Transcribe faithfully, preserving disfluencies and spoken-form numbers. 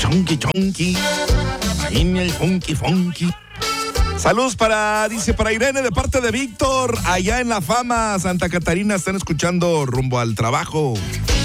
chonky, chonky. Dime el funky, funky. Saludos para, dice, para Irene de parte de Víctor, allá en La Fama, Santa Catarina, están escuchando rumbo al trabajo.